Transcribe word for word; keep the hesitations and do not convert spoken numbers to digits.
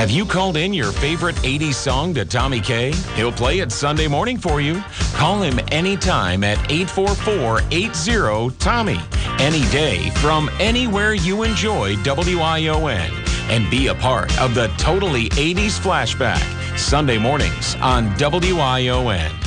Have you called in your favorite eighties song to Tommy K? He'll play it Sunday morning for you. Call him anytime at eight four four, eight zero, Tommy. Any day from anywhere you enjoy W I O N. And be a part of the Totally eighties Flashback. Sunday mornings on W I O N.